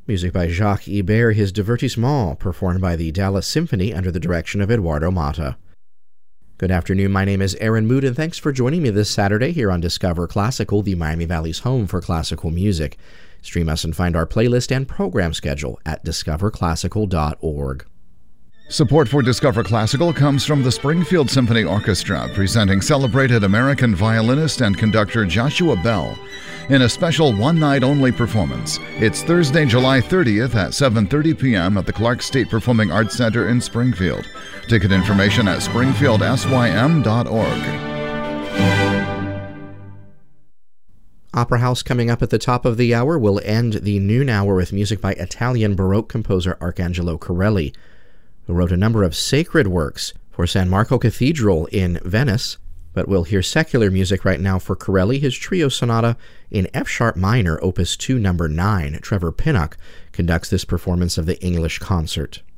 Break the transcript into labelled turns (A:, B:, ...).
A: Music by Jacques Ibert, his Divertissement, performed by the Dallas Symphony under the direction of Eduardo Mata. Good afternoon, my name is Aaron Mood, and thanks for joining me this Saturday here on Discover Classical, the Miami Valley's home for classical music. Stream us and find our playlist and program schedule at discoverclassical.org.
B: Support for Discover Classical comes from the Springfield Symphony Orchestra, presenting celebrated American violinist and conductor Joshua Bell in a special one-night-only performance. It's Thursday, July 30th at 7:30 p.m. at the Clark State Performing Arts Center in Springfield. Ticket information at springfieldsym.org.
A: Opera House coming up at the top of the hour. Will end the noon hour with music by Italian Baroque composer Arcangelo Corelli, who wrote a number of sacred works for San Marco Cathedral in Venice. But we'll hear secular music right now for Corelli, his trio sonata in F-sharp minor, Opus 2, number 9. Trevor Pinnock conducts this performance of the English concert.